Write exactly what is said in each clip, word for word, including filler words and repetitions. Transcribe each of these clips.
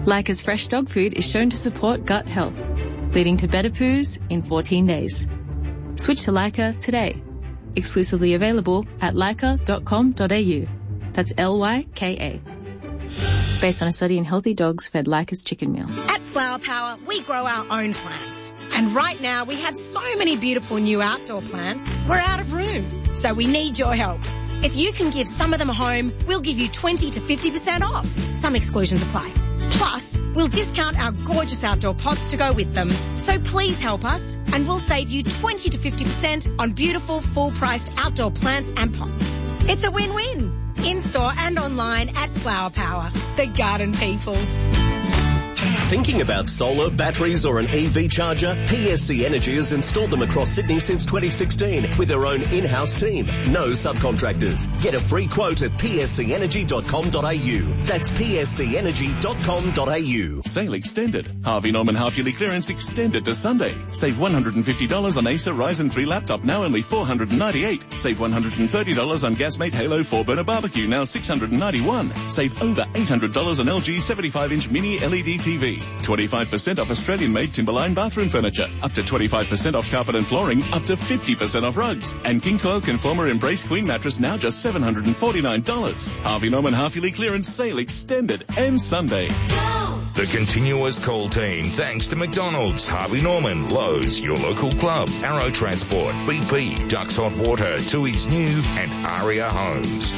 Leica's fresh dog food is shown to support gut health, leading to better poos in fourteen days. Switch to Leica today. Exclusively available at leica dot com dot a u. That's L Y K A. Based on a study in healthy dogs fed Leica's chicken meal. At Flower Power, we grow our own plants. And right now, we have so many beautiful new outdoor plants, we're out of room. So we need your help. If you can give some of them a home, we'll give you twenty to fifty percent off. Some exclusions apply. Plus, we'll discount our gorgeous outdoor pots to go with them. So please help us, and we'll save you twenty to fifty percent on beautiful, full-priced outdoor plants and pots. It's a win-win. In-store and online at Flower Power, the garden people. Thinking about solar, batteries or an E V charger? P S C Energy has installed them across Sydney since twenty sixteen with their own in-house team. No subcontractors. Get a free quote at p s c energy dot com dot a u. That's p s c energy dot com dot a u. Sale extended. Harvey Norman half-yearly clearance extended to Sunday. Save one hundred fifty dollars on Acer Ryzen three laptop, now only four hundred ninety-eight dollars. Save one hundred thirty dollars on Gasmate Halo four burner barbecue, now six hundred ninety-one dollars. Save over eight hundred dollars on L G seventy-five inch mini L E D T V. twenty-five percent off Australian-made Timberline bathroom furniture. Up to twenty-five percent off carpet and flooring. Up to fifty percent off rugs. And King Coil Conformer Embrace Queen mattress, now just seven hundred forty-nine dollars. Harvey Norman half-yearly clearance sale extended and Sunday. The continuous call team, thanks to McDonald's, Harvey Norman, Lowe's, your local club, Arrow Transport, B P, Ducks Hot Water, Tui's New, and Aria Homes.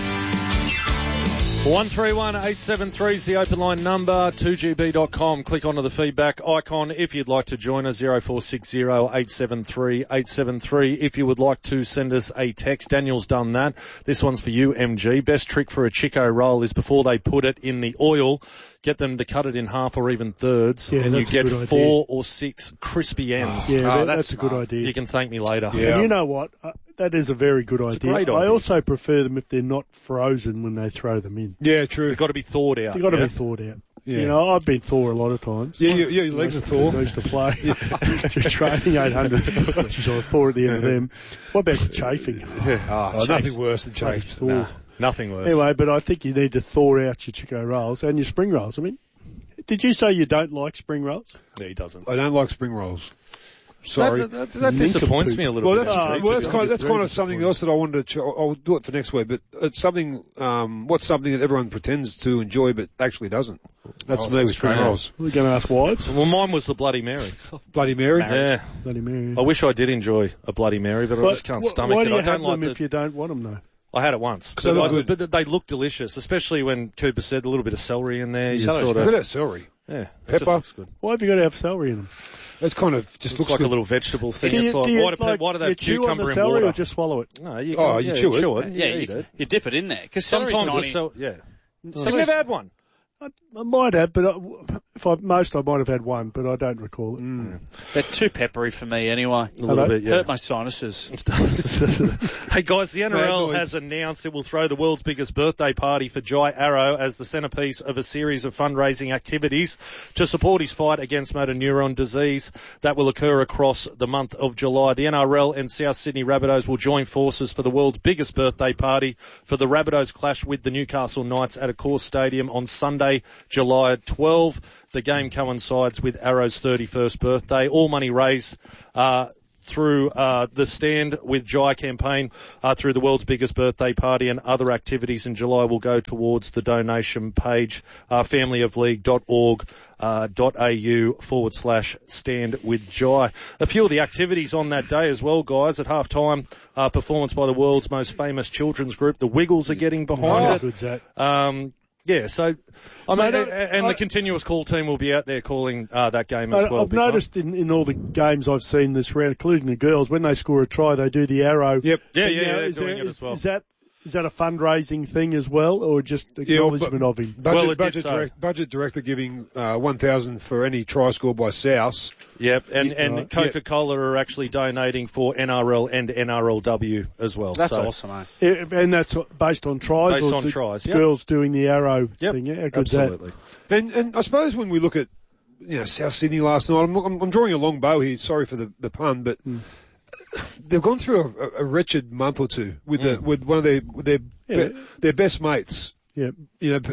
one three one eight seven three is the open line number, two g b dot com. Click onto the feedback icon if you'd like to join us, zero four six zero eight seven three eight seven three. If you would like to send us a text, Daniel's done that. This one's for you, M G. Best trick for a Chico roll is before they put it in the oil, get them to cut it in half or even thirds, yeah, and you get four or six crispy ends. Oh, yeah, oh, that, that's, that's a good idea. You can thank me later. Yeah. And you know what? Uh, that is a very good it's idea. A great idea. I also prefer them if they're not frozen when they throw them in. Yeah, true. They've got to be thawed out. They've got to yeah? be thawed out. Yeah. You know, I've been Thor a lot of times. Yeah, yeah, your legs are Thor. I used to play. Training eight hundred, which I was Thor at the end of them. What about the chafing? Yeah. Oh, oh, nothing worse than chafing. Nah, nothing worse. Anyway, but I think you need to thaw out your Chico rolls and your spring rolls. I mean, did you say you don't like spring rolls? No, he doesn't. I don't like spring rolls. Sorry. That, that, that disappoints me a little well, bit. That's, Oh, well, that's, kind of, that's kind of something else that I wanted to, ch- I'll do it for next week, but it's something, um, what's something that everyone pretends to enjoy but actually doesn't. That's oh, me with spring rolls. We're going to ask wives. Well, mine was the Bloody Mary. Bloody Mary? Yeah. Bloody Mary. I wish I did enjoy a Bloody Mary, but, but I just can't wh- stomach why it. do you I don't have like them the... if you don't want them, though? I had it once. But, they, I, good. but they look delicious, especially when Cooper said a little bit of celery in there. You Celery. sort of... Look at that celery. Yeah. Pepper. Good. Why have you got to have celery in them? It's kind of just it's looks like good. a little vegetable thing. Do you, it's like, do you, why, do, like, why do they have chew cucumber on the in celery water? or just swallow it? No, you oh, can, you yeah, chew it. Chew it. Yeah, Yeah, you, you, do. you dip it in there. Cause Sometimes ninety it's so, yeah. Oh. You've never had one? I, I might have, but I, if I, most I might have had one, but I don't recall it. Mm. They're too peppery for me anyway. A little bit, yeah. Hurt my sinuses. Hey guys, the N R L has announced it will throw the world's biggest birthday party for Jai Arrow as the centrepiece of a series of fundraising activities to support his fight against motor neuron disease that will occur across the month of July. The N R L and South Sydney Rabbitohs will join forces for the world's biggest birthday party for the Rabbitohs clash with the Newcastle Knights at Accor Stadium on Sunday, July twelfth. The game coincides with Arrow's thirty-first birthday. All money raised uh, through uh, the Stand with Jai campaign uh, through the world's biggest birthday party and other activities in July will go towards the donation page, uh, familyofleague.org uh, .au forward slash stand with Jai. A few of the activities on that day as well, guys. At half time, uh, performance by the world's most famous children's group, the Wiggles, are getting behind oh, it. Good's that? Um, Yeah, so, I mean, Mate, I, and I, the continuous call team will be out there calling uh, that game as I, well. I've noticed in, in all the games I've seen this round, including the girls, when they score a try, they do the arrow. Yep. Yeah, thing. yeah, Now, they're is doing there, it is, as well. Is that is that a fundraising thing as well, or just acknowledgement yeah, of him? Budget, well, it budget, did so. direct, budget director giving uh, one thousand for any try scored by South. Yep, and, and Right. Coca-Cola are actually donating for N R L and N R L W as well. That's so. awesome, mate. Yeah, and that's based on tries? Based or on the tries, yep. girls doing the arrow Yep, thing? Yeah, how good's absolutely. that? And, and I suppose when we look at, you know, South Sydney last night, I'm, I'm, I'm drawing a long bow here, sorry for the, the pun, but mm. they've gone through a, a wretched month or two with Mm. the, with one of their, with their, Yeah. be, their best mates. Yeah. You know,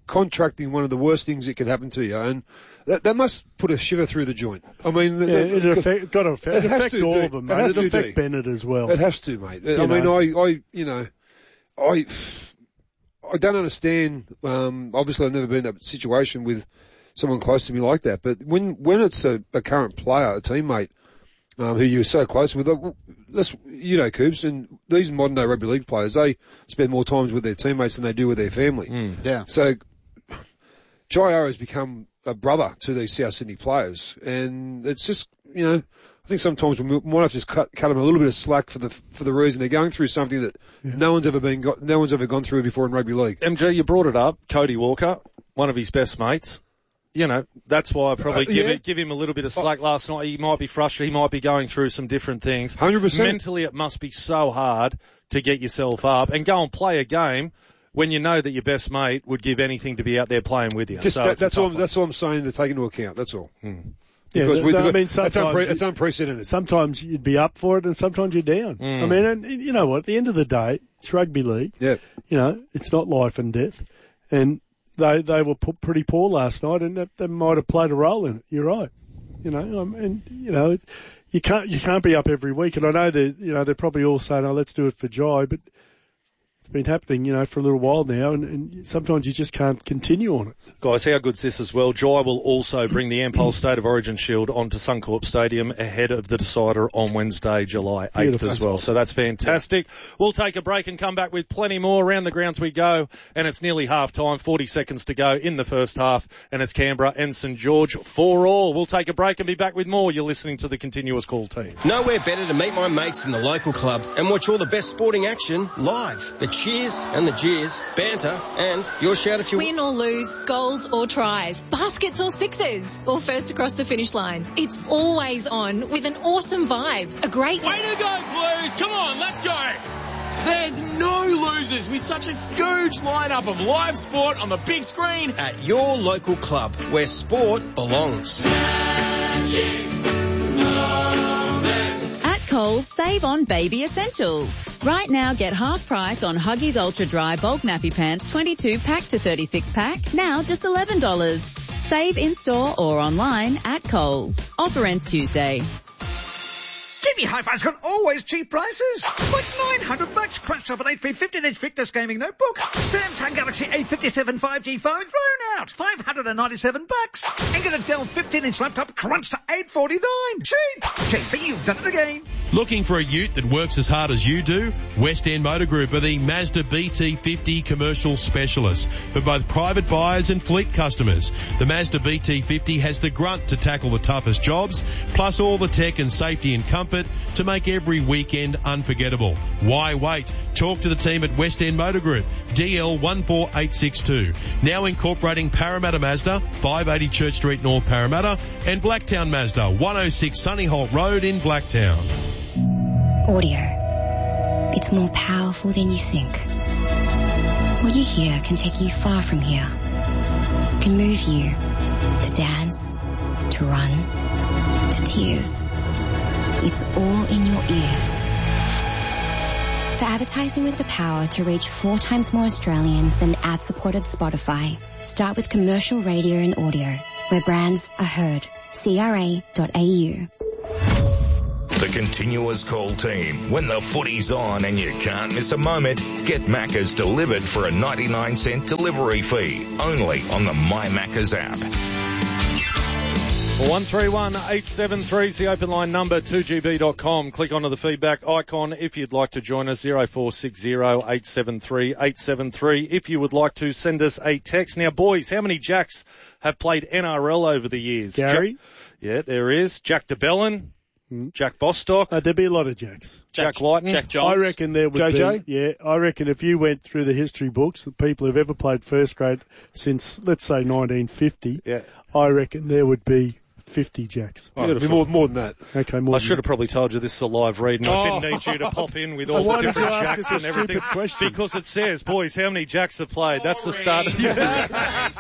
contracting one of the worst things that can happen to you, and that, that must put a shiver through the joint. I mean, yeah, the, it affect, got to affect, it it has affect to, all do. of them, It mate. has It'll to, affect do. Bennett as well. It has to, mate. You I know. mean, I, I, you know, I, I don't understand. Um, obviously, I've never been in that situation with someone close to me like that. But when when it's a, a current player, a teammate, um, who you're so close with, that's, you know, Coops, and these modern day rugby league players, they spend more time with their teammates than they do with their family. Mm, yeah. So, Jai Arrow has become a brother to these South Sydney players, and it's just, you know, I think sometimes we might have to just cut, cut them a little bit of slack for the for the reason they're going through something that yeah. no one's ever been got, no one's ever gone through before in rugby league. M G, you brought it up, Cody Walker, one of his best mates. You know, that's why I probably uh, give yeah. it, give him a little bit of slack last night. He might be frustrated. He might be going through some different things. one hundred percent. Mentally, it must be so hard to get yourself up and go and play a game when you know that your best mate would give anything to be out there playing with you. Just so that, that's all. That's all I'm saying to take into account. That's all. Hmm. Yeah, because the, we, the, I mean, it's, unpre- it's unprecedented. Sometimes you'd be up for it, and sometimes you're down. Mm. I mean, and you know what? At the end of the day, it's rugby league. Yeah. You know, it's not life and death, and they they were p- pretty poor last night, and that, that might have played a role in it. You're right. You know, um, and you know, it, you can't you can't be up every week, and I know that you know they're probably all saying, "Oh, let's do it for Jai," but it's been happening, you know, for a little while now, and, and sometimes you just can't continue on it. Guys, how good's this as well? Jai will also bring the Ampol State of Origin Shield onto Suncorp Stadium ahead of the decider on Wednesday, July eighth Beautiful. as well. So that's fantastic. We'll take a break and come back with plenty more. Around the grounds we go, and it's nearly half time, forty seconds to go in the first half, and it's Canberra and St George for all. We'll take a break and be back with more. You're listening to the Continuous Call team. Nowhere better to meet my mates in the local club and watch all the best sporting action live. The cheers and the jeers, banter, and your shout if you win or lose, goals or tries, baskets or sixes, or first across the finish line. It's always on with an awesome vibe. A great way to go, Blues! Come on, let's go! There's no losers with such a huge lineup of live sport on the big screen at your local club where sport belongs. Coles, save on baby essentials. Right now, get half price on Huggies Ultra Dry Bulk Nappy Pants twenty-two pack to thirty-six pack, now just eleven dollars. Save in-store or online at Coles. Offer ends Tuesday. Jimmy Hi-Fi's got always cheap prices. Like nine hundred bucks crunched up an H P fifteen inch Victus gaming notebook. Samsung Galaxy A fifty-seven five G phone thrown out. five hundred ninety-seven bucks. And get a Dell fifteen inch laptop crunched to eight forty-nine. Cheap. J P, you've done it again. Looking for a ute that works as hard as you do? West End Motor Group are the Mazda B T fifty commercial specialists for both private buyers and fleet customers. The Mazda B T fifty has the grunt to tackle the toughest jobs, plus all the tech and safety and comfort to make every weekend unforgettable. Why wait? Talk to the team at West End Motor Group, D L one four eight six two. Now incorporating Parramatta Mazda, five eighty Church Street, North Parramatta, and Blacktown Mazda, one oh six Sunnyholt Road in Blacktown. Audio. It's more powerful than you think. What you hear can take you far from here. It can move you to dance, to run, to tears. It's all in your ears. For advertising with the power to reach four times more Australians than ad-supported Spotify, start with commercial radio and audio, where brands are heard. C R A dot A U. The Continuous Call team. When the footy's on and you can't miss a moment, get Macca's delivered for a ninety-nine cent delivery fee. Only on the My Macca's app. one three one eight seven three is the open line number, two G B dot com. Click onto the feedback icon if you'd like to join us, zero four six zero eight seven three eight seven three. If you would like to send us a text. Now, boys, how many Jacks have played N R L over the years? Gary? Ja- yeah, there is. Jack DeBellin. Jack Bostock. Uh, there'd be a lot of Jacks. Jack, Jack Lighton. Jack Johns. I reckon there would J J? be. Yeah, I reckon if you went through the history books, the people who've ever played first grade since, let's say, nineteen fifty, yeah. I reckon there would be fifty Jacks. Oh, it'd be more, more than that. Okay, more I than should have probably told you this is a live read, and Oh. I didn't need you to pop in with all Why the did you different ask Jacks us a and everything. stupid question? Because it says, boys, how many Jacks have played? That's the start.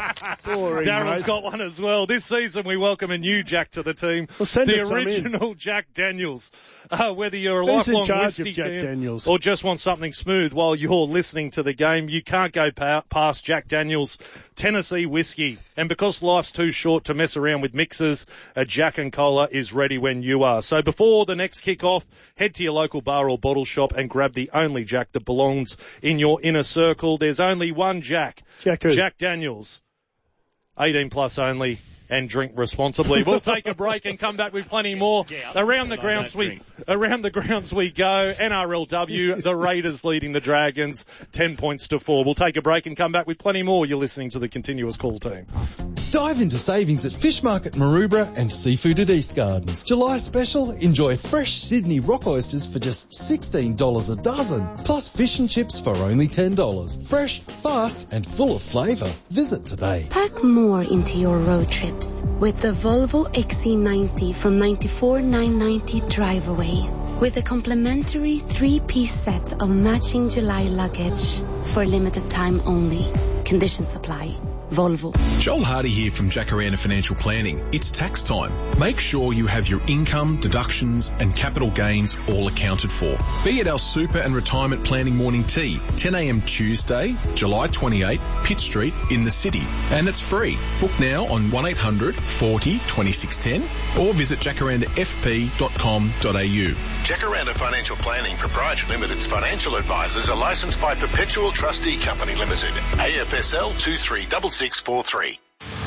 Boring, Daryl's mate. got one as well. This season we welcome a new Jack to the team. Well, send the us some in. original Jack Daniels. Uh, whether you're a Who's in lifelong charge of whiskey Jack fan Daniels? or just want something smooth while you're listening to the game, you can't go pa- past Jack Daniels Tennessee whiskey. And because life's too short to mess around with mixers, a Jack and Cola is ready when you are. So before the next kick-off, head to your local bar or bottle shop and grab the only Jack that belongs in your inner circle. There's only one Jack. Jack who? Jack Daniels. eighteen plus only. And drink responsibly. We'll take a break and come back with plenty more. Around the grounds we, around the grounds we go. N R L W, the Raiders leading the Dragons, ten points to four. We'll take a break and come back with plenty more. You're listening to the Continuous Call team. Dive into savings at Fish Market Maroubra and Seafood at East Gardens. July special, enjoy fresh Sydney rock oysters for just sixteen dollars a dozen, plus fish and chips for only ten dollars. Fresh, fast and full of flavour. Visit today. Pack more into your road trips with the Volvo X C ninety from ninety-four thousand nine hundred ninety drive away. With a complimentary three-piece set of matching July luggage for limited time only. Conditions apply. Volvo. Joel Hardy here from Jacaranda Financial Planning. It's tax time. Make sure you have your income, deductions and capital gains all accounted for. Be at our super and retirement planning morning tea, ten a.m. Tuesday, July twenty-eighth, Pitt Street in the city. And it's free. Book now on one eight hundred forty twenty-six ten or visit jacaranda f p dot com dot a u. Jacaranda Financial Planning Proprietary Limited's financial advisors are licensed by Perpetual Trustee Company Limited, A F S L two three six six four three.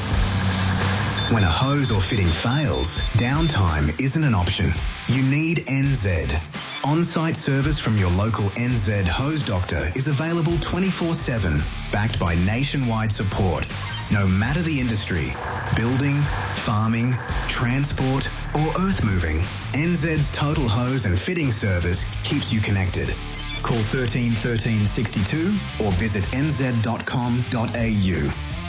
When a hose or fitting fails, downtime isn't an option. You need N Z. On-site service from your local N Z hose doctor is available twenty-four seven, backed by nationwide support. No matter the industry, building, farming, transport or earth moving, N Z's total hose and fitting service keeps you connected. Call thirteen thirteen sixty-two or visit n z dot com dot a u.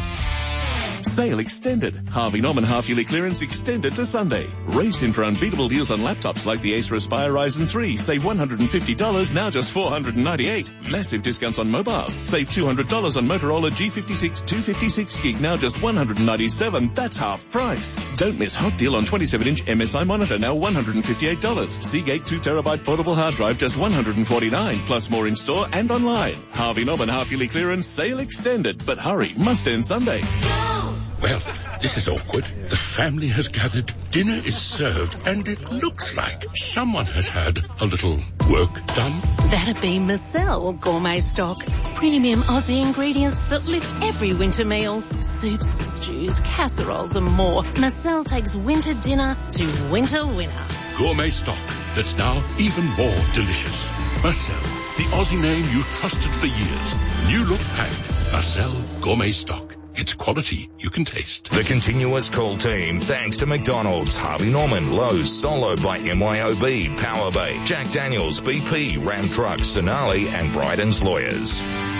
Sale extended. Harvey Norman half-yearly clearance extended to Sunday. Race in for unbeatable deals on laptops like the Acer Aspire Ryzen three. Save one hundred fifty dollars, now just four hundred ninety-eight dollars. Massive discounts on mobiles. Save two hundred dollars on Motorola G fifty-six two fifty-six gig, now just one hundred ninety-seven dollars. That's half price. Don't miss hot deal on twenty-seven inch M S I monitor, now one hundred fifty-eight dollars. Seagate two terabyte portable hard drive, just one hundred forty-nine dollars. Plus more in store and online. Harvey Norman half-yearly clearance, sale extended. But hurry, must end Sunday. Well, this is awkward. The family has gathered, dinner is served, and it looks like someone has had a little work done. That'd be Marcel Gourmet Stock. Premium Aussie ingredients that lift every winter meal. Soups, stews, casseroles and more. Marcel takes winter dinner to winter winner. Gourmet stock that's now even more delicious. Marcel, the Aussie name you've trusted for years. New look packed. Marcel Gourmet Stock. It's quality you can taste. The Continuous Call team, thanks to McDonald's, Harvey Norman, Lowe's, Solo by M Y O B, Power Bay, Jack Daniels, B P, Ram Trucks, Sonali and Bryden's Lawyers.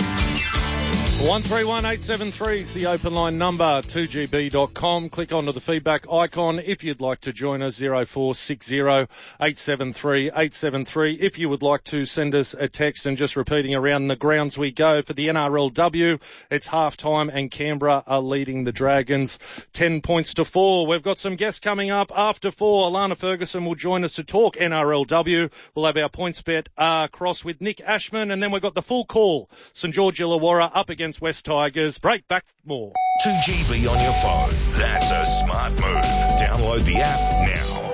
one three one eight seven three is the open line number, two g b dot com. Click onto the feedback icon if you'd like to join us, zero four six zero eight seven three eight seven three. If you would like to send us a text, and just repeating around the grounds we go for the N R L W, it's half time and Canberra are leading the Dragons ten points to four. We've got some guests coming up after four. Alana Ferguson will join us to talk N R L W. We'll have our points bet uh, cross with Nick Ashman, and then we've got the full call. St George Illawarra up against West Tigers. Break back more. two G B on your phone. That's a smart move. Download the app now.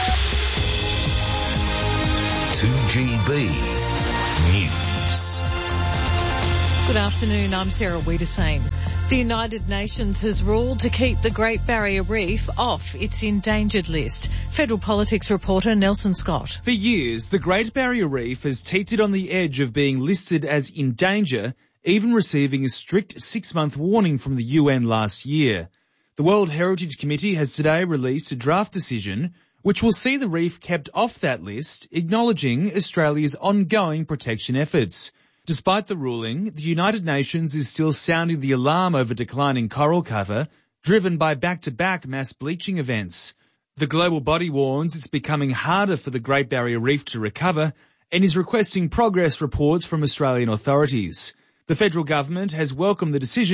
two G B News. Good afternoon, I'm Sarah Wiedersane. The United Nations has ruled to keep the Great Barrier Reef off its endangered list. Federal Politics reporter Nelson Scott. For years, the Great Barrier Reef has teetered on the edge of being listed as in danger, even receiving a strict six-month warning from the U N last year. The World Heritage Committee has today released a draft decision which will see the reef kept off that list, acknowledging Australia's ongoing protection efforts. Despite the ruling, the United Nations is still sounding the alarm over declining coral cover, driven by back-to-back mass bleaching events. The global body warns it's becoming harder for the Great Barrier Reef to recover and is requesting progress reports from Australian authorities. The federal government has welcomed the decision,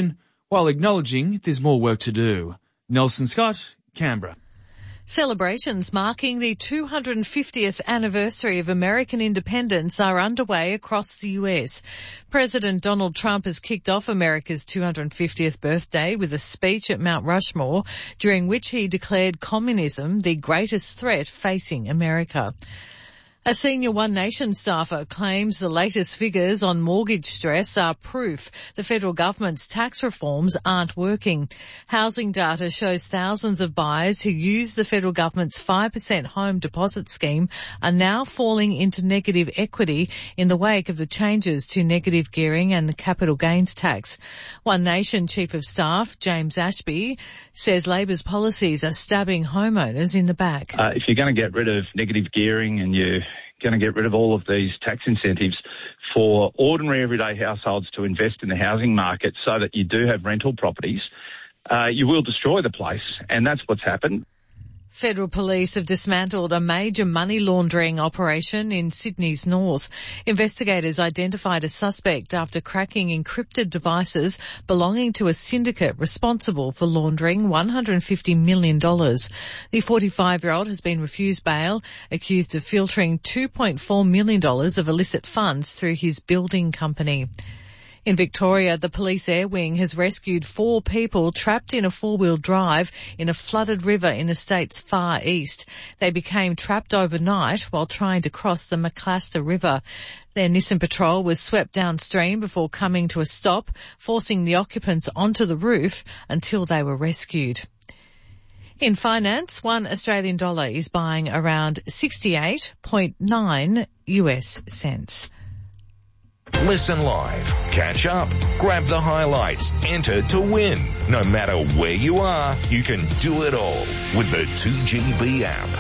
while acknowledging there's more work to do. Nelson Scott, Canberra. Celebrations marking the two hundred fiftieth anniversary of American independence are underway across the U S. President Donald Trump has kicked off America's two hundred fiftieth birthday with a speech at Mount Rushmore, during which he declared communism the greatest threat facing America. A senior One Nation staffer claims the latest figures on mortgage stress are proof the federal government's tax reforms aren't working. Housing data shows thousands of buyers who use the federal government's five percent home deposit scheme are now falling into negative equity in the wake of the changes to negative gearing and the capital gains tax. One Nation Chief of Staff James Ashby says Labor's policies are stabbing homeowners in the back. Uh, if you're going to get rid of negative gearing and you're going to get rid of all of these tax incentives for ordinary everyday households to invest in the housing market so that you do have rental properties, uh, you will destroy the place, and that's what's happened. Federal police have dismantled a major money laundering operation in Sydney's north. Investigators identified a suspect after cracking encrypted devices belonging to a syndicate responsible for laundering one hundred fifty million dollars. The forty-five-year-old has been refused bail, accused of filtering two point four million dollars of illicit funds through his building company. In Victoria, the police air wing has rescued four people trapped in a four-wheel drive in a flooded river in the state's far east. They became trapped overnight while trying to cross the Maclaster River. Their Nissan Patrol was swept downstream before coming to a stop, forcing the occupants onto the roof until they were rescued. In finance, one Australian dollar is buying around sixty-eight point nine U S cents. Listen live, catch up, grab the highlights, enter to win. No matter where you are, you can do it all with the two G B app.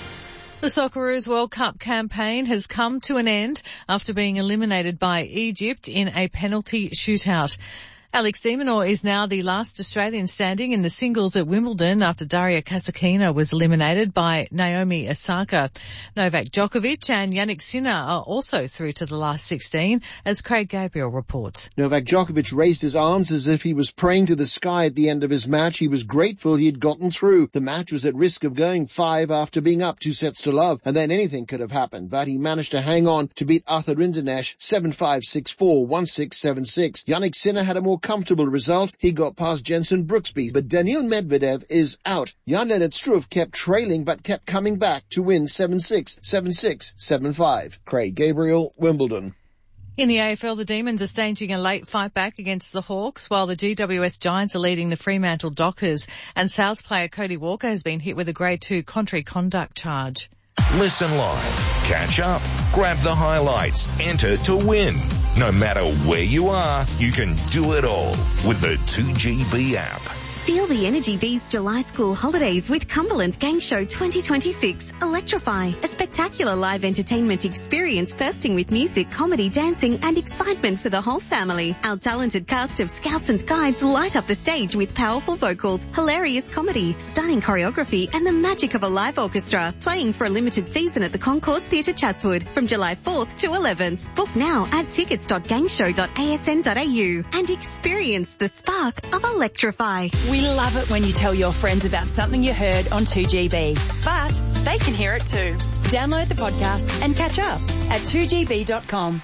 The Socceroos World Cup campaign has come to an end after being eliminated by Egypt in a penalty shootout. Alex de Minaur is now the last Australian standing in the singles at Wimbledon after Daria Kasatkina was eliminated by Naomi Osaka. Novak Djokovic and Jannik Sinner are also through to the last sixteen, as Craig Gabriel reports. Novak Djokovic raised his arms as if he was praying to the sky at the end of his match. He was grateful he had gotten through. The match was at risk of going five after being up two sets to love, and then anything could have happened, but he managed to hang on to beat Arthur Rinderknech seven five, six four, one six, seven six. Jannik Sinner had a more comfortable result. He got past Jenson Brooksby, but Daniil Medvedev is out. Jan-Lennart Struff kept trailing but kept coming back to win seven six, seven six, seven five. Craig Gabriel, Wimbledon. In the A F L, the Demons are staging a late fight back against the Hawks, while the G W S Giants are leading the Fremantle Dockers, and Souths player Cody Walker has been hit with a Grade two contrary conduct charge. Listen live, catch up, grab the highlights, enter to win. No matter where you are, you can do it all with the two G B app. Feel the energy these July school holidays with Cumberland Gang Show twenty twenty-six. Electrify, a spectacular live entertainment experience bursting with music, comedy, dancing and excitement for the whole family. Our talented cast of scouts and guides light up the stage with powerful vocals, hilarious comedy, stunning choreography and the magic of a live orchestra. Playing for a limited season at the Concourse Theatre Chatswood from July fourth to eleventh. Book now at tickets dot gangshow dot a s n dot a u and experience the spark of Electrify. We love it when you tell your friends about something you heard on two G B, but they can hear it too. Download the podcast and catch up at two g b dot com.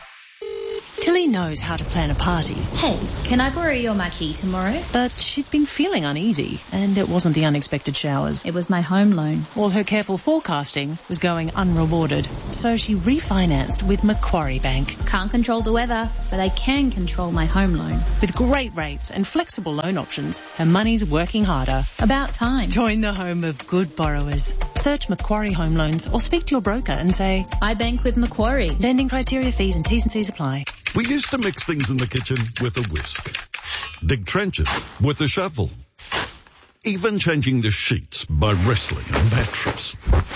Tilly knows how to plan a party. Hey, can I borrow your marquee tomorrow? But she'd been feeling uneasy, and it wasn't the unexpected showers. It was my home loan. All her careful forecasting was going unrewarded, so she refinanced with Macquarie Bank. Can't control the weather, but I can control my home loan. With great rates and flexible loan options, her money's working harder. About time. Join the home of good borrowers. Search Macquarie Home Loans or speak to your broker and say, I bank with Macquarie. Lending criteria, fees and T's and C's apply. We used to mix things in the kitchen with a whisk, dig trenches with a shovel, even changing the sheets by wrestling a mattress.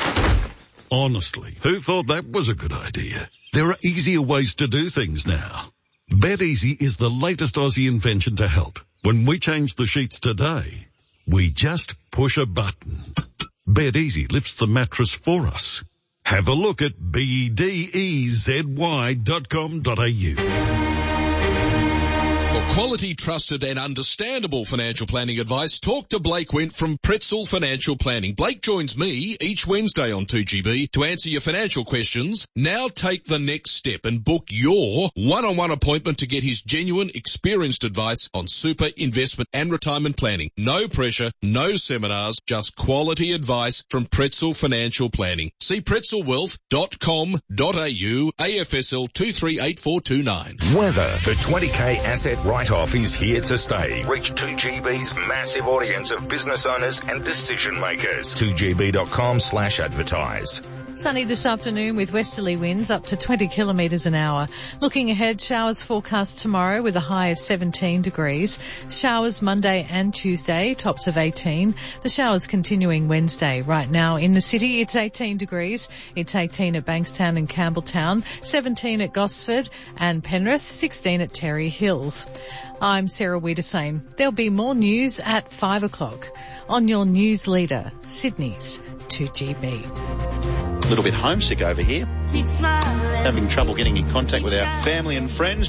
Honestly, who thought that was a good idea? There are easier ways to do things now. BetEasy is the latest Aussie invention to help. When we change the sheets today, we just push a button. BetEasy lifts the mattress for us. Have a look at B D E Z Y dot com dot a u. For quality, trusted and understandable financial planning advice. Talk to Blake Wint from Pretzel Financial Planning. Blake joins me each Wednesday on two G B to answer your financial questions. Now take the next step and book your one-on-one appointment to get his genuine, experienced advice on super, investment and retirement planning. No pressure, no seminars, just quality advice from Pretzel Financial Planning. See pretzel wealth dot com dot a u, A F S L two three eight four two nine. Weather. The twenty K asset write-off is here to stay. Reach two G B's massive audience of business owners and decision makers. two G B dot com slash advertise. Sunny this afternoon with westerly winds up to twenty kilometres an hour. Looking ahead, showers forecast tomorrow with a high of seventeen degrees. Showers Monday and Tuesday, tops of eighteen. The showers continuing Wednesday. Right now in the city, it's eighteen degrees. It's eighteen at Bankstown and Campbelltown, seventeen at Gosford and Penrith, sixteen at Terry Hills. I'm Sarah Wiedersame. There'll be more news at five o'clock on your news leader, Sydney's two G B. A little bit homesick over here. Having trouble getting in contact with our family and friends.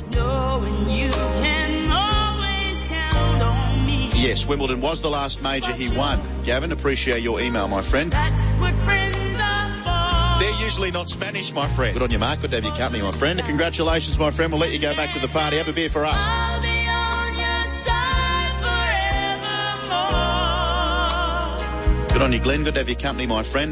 Yes, Wimbledon was the last major he won. Gavin, appreciate your email, my friend. They're usually not Spanish, my friend. Good on you, Mark. Good to have your company, my friend. Congratulations, my friend. We'll let you go back to the party. Have a beer for us. Good on you, Glenn. Good to have your company, my friend.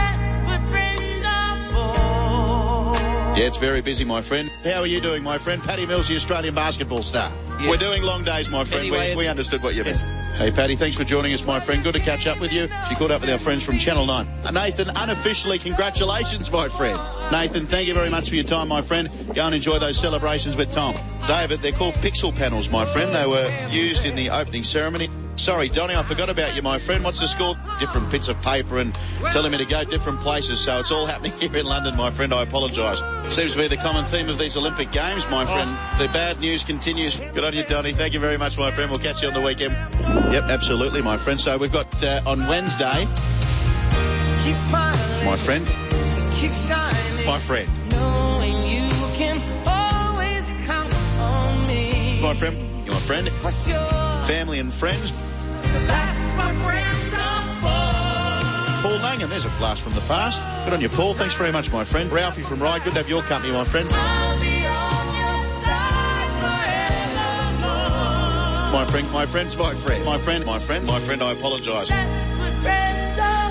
Yeah, it's very busy, my friend. How are you doing, my friend? Paddy Mills, the Australian basketball star. Yeah. We're doing long days, my friend. Anyway, we, we understood what you meant. Yes. Hey, Paddy, thanks for joining us, my friend. Good to catch up with you. You caught up with our friends from Channel nine. Uh, Nathan, unofficially, congratulations, my friend. Nathan, thank you very much for your time, my friend. Go and enjoy those celebrations with Tom. David, they're called pixel panels, my friend. They were used in the opening ceremony. Sorry, Donny, I forgot about you, my friend. What's the score? Different bits of paper and telling me to go different places, so it's all happening here in London, my friend. I apologise. Seems to be the common theme of these Olympic Games, my friend. Oh. The bad news continues. Good on you, Donny. Thank you very much, my friend. We'll catch you on the weekend. Yep, absolutely, my friend. So we've got uh, on Wednesday, keep smiling, my friend, keep shining, my friend, knowing you can always count on me, my friend, you're my friend, family and friends. That's what friends are for. Paul Langan, there's a blast from the past. Good on you, Paul. Thanks very much, my friend. Ralphie from Rye, good to have your company, my friend. I'll be on your side forevermore. My friend, my friend's my friend. My friend, my friend, my friend, I apologise. That's what friends are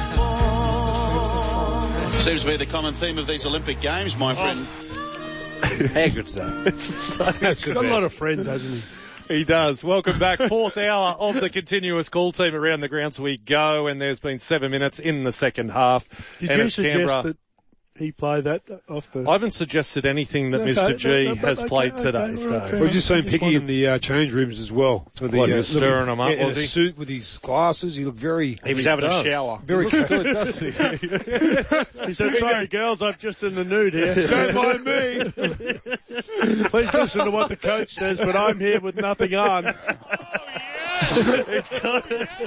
for. Seems to be the common theme of these Olympic Games, my friend. Oh. How good's that? So He's got a lot of friends, hasn't he? He does. Welcome back. Fourth hour of the continuous call team. Around the grounds we go, and there's been seven minutes in the second half. Did and you suggest Canberra. that he play that off the... I haven't suggested anything that okay, Mister G no, no, has okay, played okay, today. okay, so okay. We've just seen Picky in the uh, change rooms as well. For the, what, he uh, was stirring them up, yeah, was in he? a suit with his glasses. He looked very... He was having a shower. Very good, doesn't he? He said, sorry, girls, I'm just in the nude here. Don't mind me. Please listen to what the coach says, but I'm here with nothing on. It's got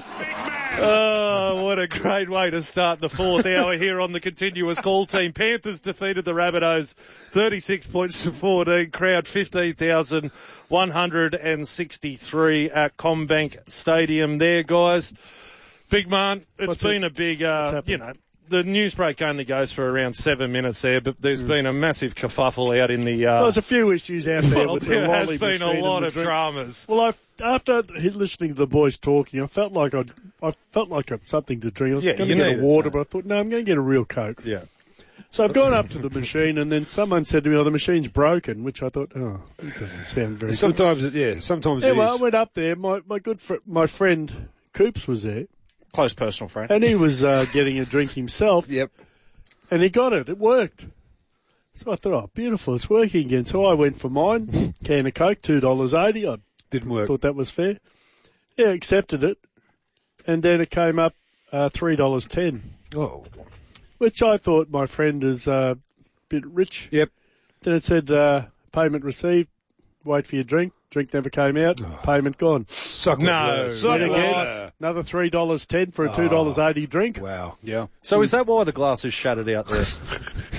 oh, what a great way to start the fourth hour here on the continuous call team. Panthers defeated the Rabbitohs thirty-six points to fourteen. Crowd fifteen thousand one hundred sixty-three at Combank Stadium there, guys. Big man, it's What's been it? a big, uh, you know, the news break only goes for around seven minutes there, but there's mm. been a massive kerfuffle out in the... Uh, well, there's a few issues out there well, with there the has been a lot of drink. dramas. Well, I, after listening to the boys talking, I felt like I'd, I felt like I'd something to drink. I was yeah, going to get a water, but I thought, no, I'm going to get a real Coke. Yeah. So I've gone up to the machine, and then someone said to me, oh, the machine's broken, which I thought, oh, this doesn't sound very sometimes good. It, yeah, sometimes anyway, it is. I went up there. My, my good fr- my friend Coops was there. Close personal friend. And he was uh, getting a drink himself. Yep. And he got it. It worked. So I thought, oh, beautiful. It's working again. So I went for mine. Can of Coke, two dollars eighty. I didn't work. Thought that was fair. Yeah, accepted it. And then it came up uh, three dollars ten. Oh. Which I thought my friend is uh, a bit rich. Yep. Then it said uh, payment received. Wait for your drink. Drink never came out. Oh. Payment gone. Suck no. Suck again. Another three dollars ten for a two dollars eighty drink. Wow. Yeah. So is that why the glass is shattered out there?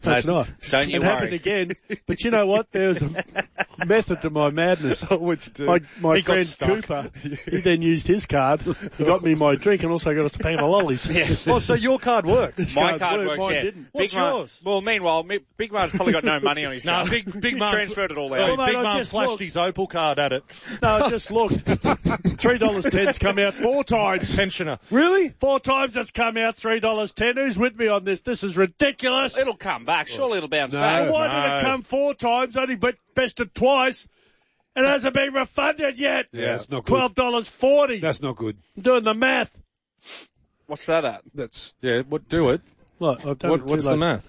That's no, not. Don't you it worry. happened again. But you know what? There's a method to my madness. What'd you do? My, my He got friend stuck. Cooper, he then used his card. He got me my drink and also got us a pack of lollies. Yeah. Oh, so your card worked? His My card card worked, works, mine yeah. didn't. What's Big Mar- yours? Well, meanwhile, me- Big Mar's probably got no money on his No, card. Big, Big He Mark transferred it all out. Oh, mate, Big I Mark just flashed looked. his Opal card at it. No, I just looked. three dollars ten's come out four times. Pensioner. Really? Four times it's come out three dollars ten. Who's with me on this? This is ridiculous. It'll come back. Surely it'll bounce No. back. Why no. did it come four times? Only bet- bested twice. It hasn't been refunded yet. Yeah, it's not good. twelve dollars forty. That's not good. I'm doing the math. What's that at? That's Yeah, what? Do it. What? I've done What, it too what's late. the math?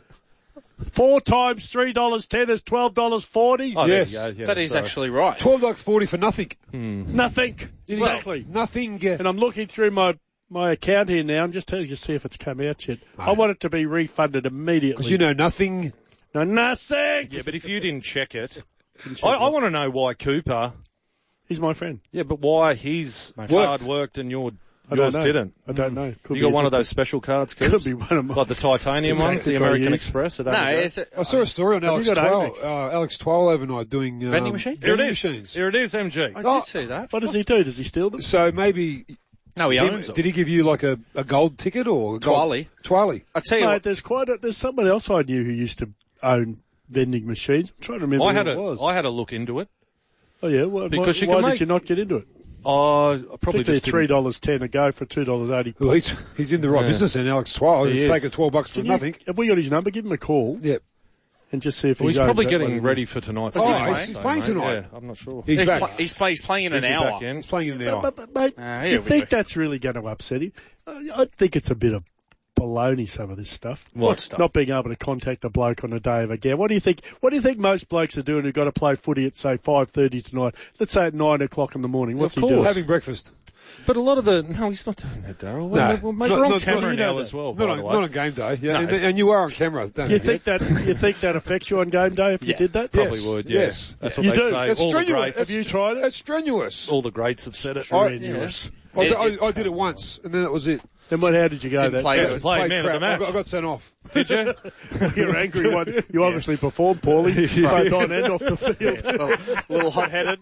Four times three dollars ten is twelve dollars forty. Oh, Yes. there you go. Yeah, that is sorry. actually right. twelve bucks forty for nothing. Nothing. Exactly. Nothing. Uh, And I'm looking through my, my account here now. I'm just telling you to see if it's come out yet. I Right. want it to be refunded immediately. Because you know nothing. No, nothing. Yeah, but if you didn't check it, Didn't check I, I it. want to know why Cooper. He's my friend. Yeah, but why his card worked and your I don't yours know. didn't? I don't know. Could You be got one of just those special cards, a- Coops? Could be one of mine. Like the titanium Just ones, the exactly what American it is. Express. At No, Amex. it's a, I saw a story on Have Alex you got Twal, Amex? uh, Alex Twal overnight doing um, Vending machine? Here it vending is. machines. Here it is, M G. I Oh. did see that. What does he do? Does he steal them? So maybe No, he him- owns them. did he give you like a, a gold ticket or a gold? Twally. Twally. I tell you Mate, what, there's quite a, there's someone else I knew who used to own vending machines. I'm trying to remember I who had it a, was. I had a look into it. oh yeah, why, Because why, you why can did make- you not get into it? Oh, I probably Particularly just three didn't. dollars ten a go for two dollars eighty. Well, he's he's in the right Yeah. business then, Alex Twal. He He's is. taking twelve bucks for Can you- nothing. Have we got his number? Give him a call Yeah. and just see if Well, he's, he's owns probably that getting one. ready for tonight. Oh, he's- he's playing tonight. Yeah, I'm not sure. He's he's, back. pl- he's, play, he's playing in Is an he hour. back in? He's playing in an hour. But, but, mate, Ah, you he'll be think back. that's really going to upset him? I, I think it's a bit of baloney, some of this stuff. What stuff? Not being able to contact a bloke on a day of a game. What do you think? What do you think most blokes are doing who've got to play footy at say five thirty tonight? Let's say at nine o'clock in the morning. What's Of he course. doing? Having breakfast. But a lot of the no, he's not doing that, Daryl. No. Well, mate, Not- we're on not- camera not- you now know as well. Not By on, the way, not on game day. Yeah, No. and, and you are on camera. Don't You forget. think that you think that affects you on game day if you Yeah. did that? probably Yes. would. Yes. That's what You they do. say. It's all the strenuous. greats, Have you tried it? It's strenuous. all the greats have said it. Strenuous. I, It- I, it- I did it once, and then that was it. Then what? How did you go? Didn't that play day? good. Play Played man of the crap. match. I got, I got sent off. Did you? You're angry one. You obviously performed poorly, both on and off the field. A little hot-headed.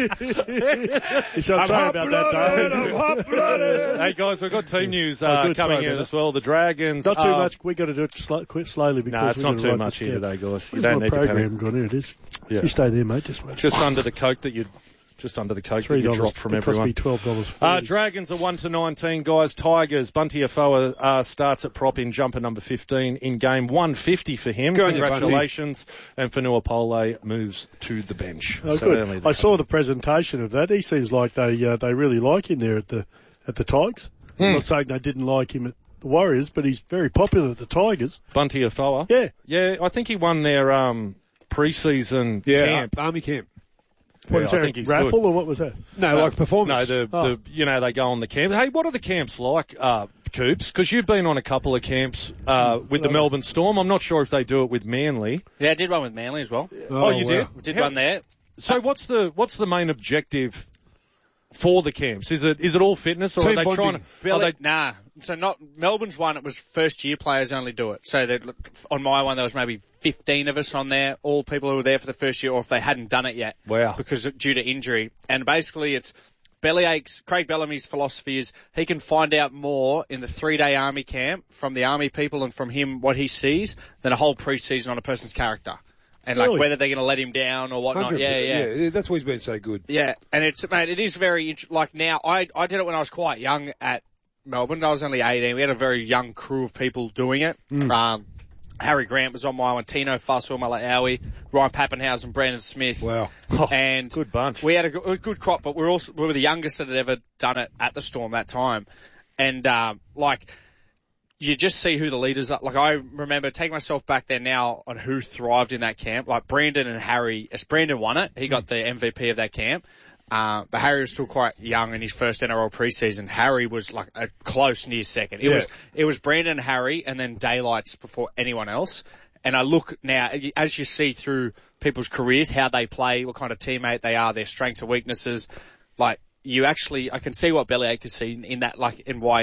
You should I'm say about that, hot-blooded, Dave. I'm hot-blooded. Hey guys, we've got team news Oh, uh, good, coming sorry in about as well. The Dragons. Not too uh, much. We've got to do it slow, quick, slowly because No, it's we've not got to too write much this here down. today, guys. You Where's don't my need to panic. program gone? Here it is. Yeah. You stay there, mate. Just wait. Just under the coke that you, just under the coke that Three you dollars. dropped from It cost everyone. me twelve dollars. Uh, Dragons are one to nineteen, guys. Tigers, Bunty Afoa uh, starts at prop in jumper number fifteen in game one fifty for him. Go on, you Congratulations. And Fanua Pole moves to the bench. Oh, So early good. the I saw the presentation of that. He seems like they uh, they really like him there at the at the Tigers. I'm not saying they didn't like him at the Warriors, but he's very popular at the Tigers. Bunty Afoa. Yeah. Yeah, I think he won their um, pre-season Yeah, camp. army camp. What Yeah, is I that, think he's raffle good. or what was that? No, like performance. No, the, Oh. the you know they go on the camps. Hey, what are the camps like, uh, Coops? Because you've been on a couple of camps uh, with the Melbourne Storm. I'm not sure if they do it with Manly. Yeah, I did one with Manly as well. Oh, you wow. did? We did How- one there. So what's the what's the main objective for the camps? Is it is it all fitness, or Team are they bonding. trying to? Are Really? they, Nah. So not Melbourne's one. It was first year players only do it. So that on my one there was maybe fifteen of us on there, all people who were there for the first year, or if they hadn't done it yet. Wow. Because of, due to injury, and basically it's Bellyache's. Craig Bellamy's philosophy is he can find out more in the three-day army camp from the army people and from him what he sees than a whole pre-season on a person's character. And like Really? whether they're going to let him down or whatnot. one hundred Yeah, yeah. yeah. That's why he's been so good. Yeah, and it's, mate, it is very, int- like now, I, I did it when I was quite young at Melbourne. I was only eighteen. We had a very young crew of people doing it. Mm. Um, Harry Grant was on my one, Tino Fussell, Malawi, Ryan Pappenhausen, Brandon Smith. Wow. And good bunch. we had a good, a good crop, but we're also, we were the youngest that had ever done it at the Storm that time. And, um, like, you just see who the leaders are. Like, I remember taking myself back there now on who thrived in that camp. Like, Brandon and Harry, as Brandon won it, he got the M V P of that camp. Uh, but Harry was still quite young in his first N R L preseason. Harry was like a close near second. It Yeah. was, it was Brandon and Harry and then Daylights before anyone else. And I look now, as you see through people's careers, how they play, what kind of teammate they are, their strengths and weaknesses, like, you actually, I can see what Bellyache could see in that, like, and why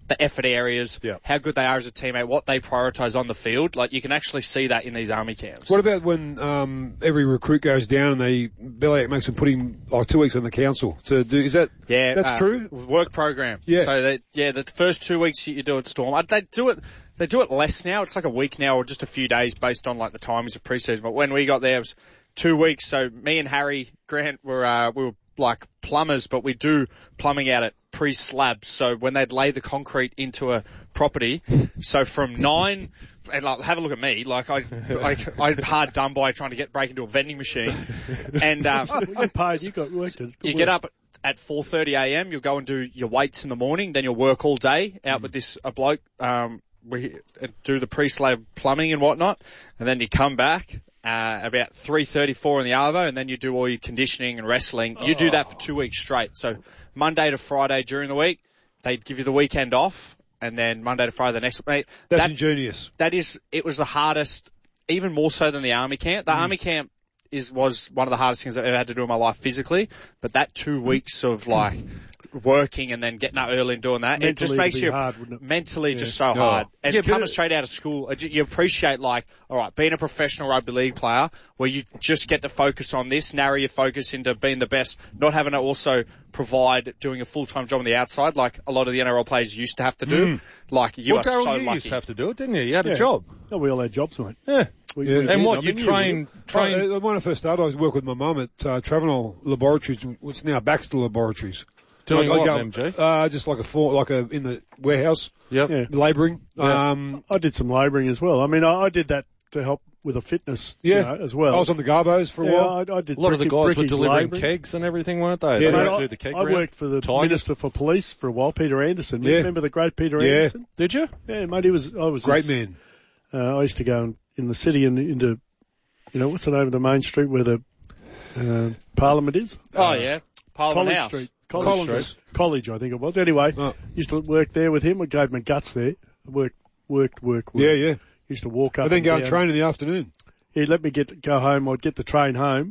the effort areas, Yeah. how good they are as a teammate, what they prioritise on the field. Like, you can actually see that in these army camps. What about when um, every recruit goes down and they Bellyache makes them put him like two weeks on the council to do? Is that Yeah, That's uh, true. Work program. Yeah. So they, yeah, the first two weeks you do at Storm, uh, they do it. They do it less now. It's like a week now, or just a few days based on like the timings of pre-season. But when we got there, it was two weeks. So me and Harry Grant were uh, we were like plumbers, but we do plumbing out at pre-slabs. So when they'd lay the concrete into a property, so from nine, and like have a look at me, like I, I, I'm hard done by trying to get break into a vending machine, and um, Oh, you get paid. You got work. Good you work. get up at four thirty a.m. You'll go and do your weights in the morning, then you'll work all day out with this a bloke. Um, we do the pre-slab plumbing and whatnot, and then you come back. Uh, about three thirty-four in the Arvo, and then you do all your conditioning and wrestling. You do that for two weeks straight. So Monday to Friday during the week, they give you the weekend off, and then Monday to Friday the next week. That's that, ingenious. That is, it was the hardest, even more so than the army camp. The Mm. army camp is was one of the hardest things I've ever had to do in my life physically, but that two weeks of like working and then getting up early and doing that, Mentally it just it'd makes be you hard, wouldn't it? mentally Yeah. just so No. hard. And Yeah, but coming it- straight out of school, you appreciate like, all right, being a professional rugby league player where you just get to focus on this, narrow your focus into being the best, not having to also provide doing a full-time job on the outside like a lot of the N R L players used to have to do. Mm. Like, you well, are Daryl, so you lucky. used to have to do it, didn't you? You had Yeah. a job. Oh, we all had jobs, mate. Yeah. We, Yeah. we And did. what, I you mean, train, train... Oh, uh, when I first started, I was working with my mum at uh, Travenol Laboratories, which is now Baxter Laboratories. Doing I what, go- M G? Uh, just like a for, like a in the warehouse. Yep. Yeah. Labouring. Yeah. Um, I did some labouring as well. I mean, I, I did that to help with a fitness, yeah. you know, as well. I was on the Garbos for a yeah, while. I, I did A lot of the bricky- guys were brickies delivering labouring. kegs and everything, weren't they? Yeah, they Mate, used to I, do the keg I round. worked for the Tigers. Minister for Police for a while, Peter Anderson. You Yeah. remember the great Peter Yeah. Anderson? Did you? Yeah, mate, he was, I was Great his- man. Uh, I used to go in, in the city and into, you know, what's the name of the main street where the uh, Parliament is? Oh, yeah. Parliament College House. Street. College Collins. Street. College, I think it was. Anyway, Oh. used to work there with him. I gave him guts there. I worked, worked, worked, worked. Yeah, yeah. Used to walk up And then go and down. train in the afternoon. He'd let me get go home. I'd get the train home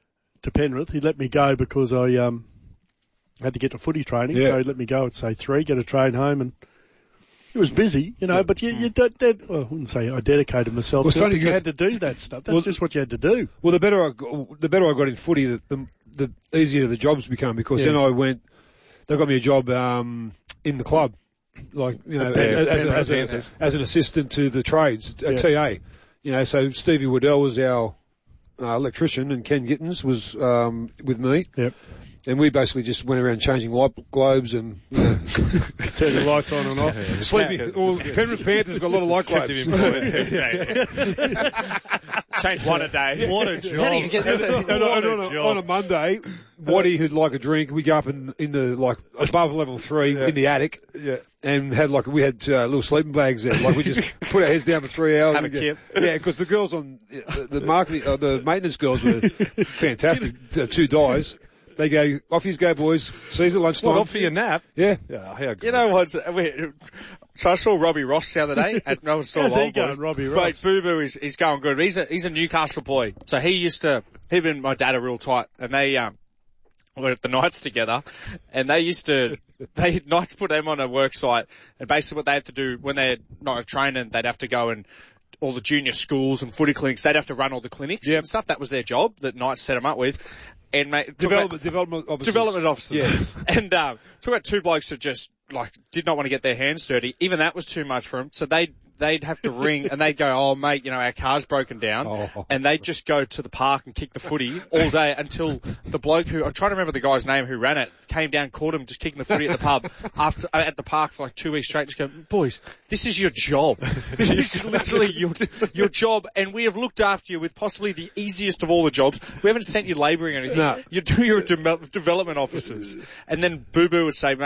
to Penrith. He'd let me go because I um had to get to footy training. Yeah. So he'd let me go at say three, get a train home, and it was busy, you know. But you, you did, did well, I wouldn't say I dedicated myself Well, to it, funny but you because- had to do that stuff. That's Well, just what you had to do. Well, the better I got, the better I got in footy, the, the, the easier the jobs become because Yeah. then I went. They got me a job um, in the club, like you know, At as, Penrith, as, Penrith as, a, Panthers. as an assistant to the trades, a Yeah. T A. You know, so Stevie Waddell was our uh, electrician, and Ken Gittins was um, with me. Yep. And we basically just went around changing light globes and you know, Turn the lights on and off. sleeping. Well, Penrith Panthers got a lot of light globes. Change one a day. What a job. How do you get this? And on, What a on, a, job. on a Monday, Waddy who'd like a drink, we go up in, in the, like, above level three, in the attic, Yeah. and had like, we had uh, little sleeping bags there. Like, we just put our heads down for three hours. Have a and go- kip. Yeah, because the girls on, the, the marketing, uh, the maintenance girls were fantastic. Uh, two guys. They go, off you go, boys. See you at lunchtime. What, up for your nap? Yeah. Yeah, how good. You know what? So I saw Robbie Ross the other day. At, no, I saw How's he Old going, Boys. Robbie Ross? Mate, Boo Boo is he's going good. He's a he's a Newcastle boy. So he used to him and my dad are real tight, and they um were at the Knights together, and they used to they Knights put them on a work site, and basically what they had to do when they're not training, they'd have to go and all the junior schools and footy clinics, they'd have to run all the clinics Yep. and stuff. That was their job that Knights set them up with. And mate, took Development, about- development officers. development officers. Yes. And um, talk about two blokes that just like did not want to get their hands dirty. Even that was too much for them. So they they'd have to ring and they'd go, oh mate, you know our car's broken down, Oh. and they'd just go to the park and kick the footy all day until the bloke who I'm trying to remember the guy's name who ran it came down, caught him just kicking the footy at the pub after uh, at the park for like two weeks straight. Just go, boys, this is your job. This is literally your your job, and we have looked after you with possibly the easiest of all the jobs. We haven't sent you labouring or anything. No. You do your de- development officers, and then Boo Boo would say, mate.